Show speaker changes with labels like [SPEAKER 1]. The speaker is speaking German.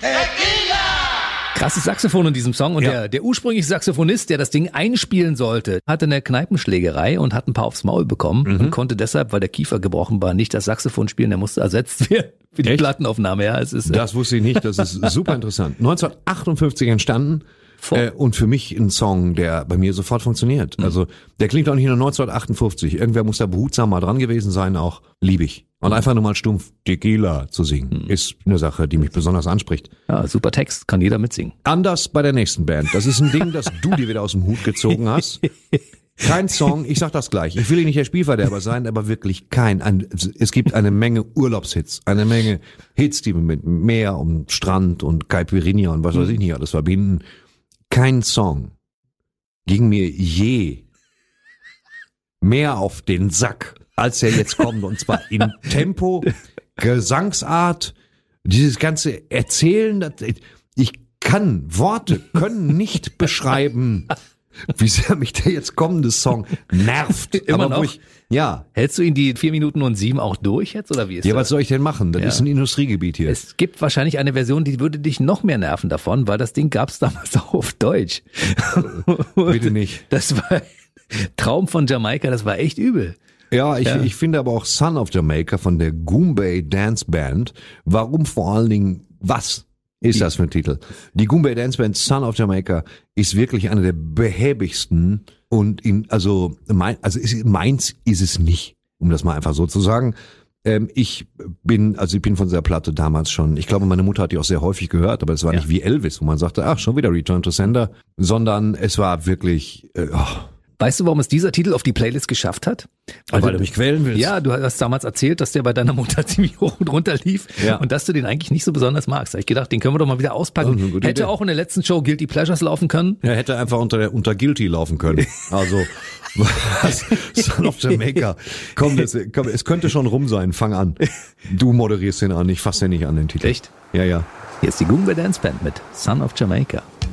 [SPEAKER 1] Krasses Saxophon in diesem Song und der ursprüngliche Saxophonist, der das Ding einspielen sollte, hatte eine Kneipenschlägerei und hat ein paar aufs Maul bekommen und konnte deshalb, weil der Kiefer gebrochen war, nicht das Saxophon spielen, der musste ersetzt werden für die Plattenaufnahme. Ja,
[SPEAKER 2] das wusste ich nicht, das ist super interessant. 1958 entstanden. Und für mich ein Song, der bei mir sofort funktioniert. Also der klingt auch nicht nur 1958. Irgendwer muss da behutsam mal dran gewesen sein, auch liebe ich. Und einfach nur mal stumpf Tequila zu singen, ist eine Sache, die mich besonders anspricht.
[SPEAKER 1] Ja, super Text, kann jeder mitsingen.
[SPEAKER 2] Anders bei der nächsten Band. Das ist ein Ding, das du dir wieder aus dem Hut gezogen hast. Kein Song, ich sag das gleich. Ich will nicht der Spielverderber sein, aber wirklich es gibt eine Menge Urlaubshits, eine Menge Hits, die mit Meer und Strand und Caipirinha und was weiß ich nicht alles verbinden. Kein Song ging mir je mehr auf den Sack, als er jetzt kommt. Und zwar in Tempo, Gesangsart, dieses ganze Erzählen. Worte können nicht beschreiben, wie sehr mich der jetzt kommende Song nervt.
[SPEAKER 1] Immer noch? Hältst du ihn die 4 Minuten und 7 auch durch jetzt, oder wie ist das?
[SPEAKER 2] Ja, was soll ich denn machen? Das ist ein Industriegebiet hier.
[SPEAKER 1] Es gibt wahrscheinlich eine Version, die würde dich noch mehr nerven davon, weil das Ding gab's damals auch auf Deutsch.
[SPEAKER 2] Bitte nicht.
[SPEAKER 1] Das war Traum von Jamaika, das war echt übel.
[SPEAKER 2] Ja, ich finde aber auch Son of Jamaica von der Goombay Dance Band. Warum vor allen Dingen, was ist das für ein Titel? Die Goombay Dance Band Son of Jamaica ist wirklich eine der behäbigsten und meins ist es nicht, um das mal einfach so zu sagen. Ich bin von dieser Platte damals schon, ich glaube, meine Mutter hat die auch sehr häufig gehört, aber es war nicht wie Elvis, wo man sagte, ach, schon wieder Return to Sender, sondern es war wirklich,
[SPEAKER 1] Weißt du, warum es dieser Titel auf die Playlist geschafft hat?
[SPEAKER 2] Weil du mich quälen willst.
[SPEAKER 1] Ja, du hast damals erzählt, dass der bei deiner Mutter ziemlich hoch und runter lief und dass du den eigentlich nicht so besonders magst. Da hab ich gedacht, den können wir doch mal wieder auspacken. Hätte
[SPEAKER 2] Idee.
[SPEAKER 1] auch in der letzten Show Guilty Pleasures laufen können.
[SPEAKER 2] Ja, hätte einfach unter Guilty laufen können. Also, Son of Jamaica. Komm, es könnte schon rum sein. Fang an. Du moderierst den an, ich fass den nicht an, den Titel.
[SPEAKER 1] Echt?
[SPEAKER 2] Ja.
[SPEAKER 1] Hier ist die Goombay Dance Band mit Son of Jamaica.